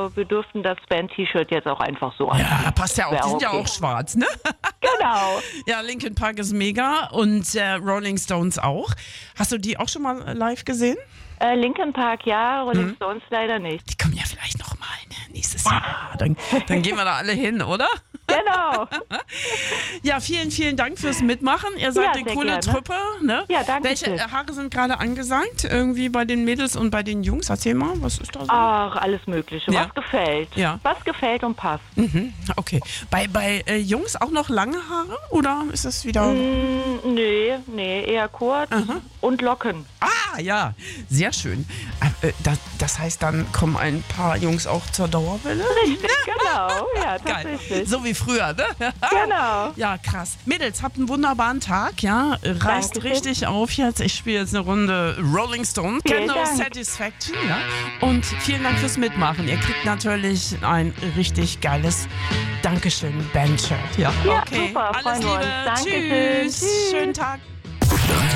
wir dürften das Band-T-Shirt jetzt auch einfach so anziehen. Ja, passt ja auch. Die sind ja auch schwarz, ne? Genau. Ja, Linkin Park ist mega und Rolling Stones auch. Hast du die auch schon mal live gesehen? Linkin Park ja, Rolling Stones leider nicht. Die kommen ja vielleicht noch mal nächstes Jahr. Dann gehen wir da alle hin, oder? Genau. Ja, vielen Dank fürs Mitmachen. Ihr seid Ja, eine sehr coole gerne. Truppe. Ne? Ja, danke Welche schön. Haare sind gerade angesagt? Irgendwie bei den Mädels und bei den Jungs? Erzähl mal, was ist da so? Ach, alles Mögliche. Ja. Was gefällt. Ja. Was gefällt und passt. Okay. Bei Jungs auch noch lange Haare? Oder ist das wieder... Nee, eher kurz und Locken. Ah, ja. Sehr schön. Das heißt, dann kommen ein paar Jungs auch zur Dauerwelle? Richtig, genau. Ja, Geil. tatsächlich. So wie früher, ne? Genau. Ja, krass. Mädels, habt einen wunderbaren Tag, ja? Reißt Dankeschön. richtig auf jetzt. Ich spiele jetzt eine Runde Rolling Stone. Vielen No Dank. Satisfaction, ja? Und vielen Dank fürs Mitmachen. Ihr kriegt natürlich ein richtig geiles Dankeschön, Band-Shirt. Ja, Ja, okay. super, Alles freuen wir uns. Liebe. Dankeschön. Tschüss. Tschüss. Schönen Tag.